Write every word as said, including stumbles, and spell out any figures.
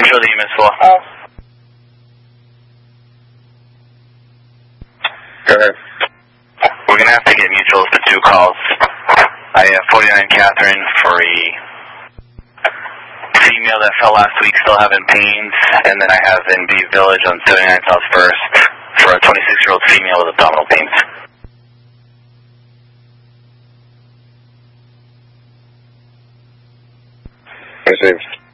Mutual to you, Miss Four. Oh. Go ahead. We're going to have to get mutuals for two calls. I have forty-nine Catherine for a female that fell last week, still having pains, and then I have in B Village on seventy-nine South First for a twenty-six-year-old female with abdominal pains. Received.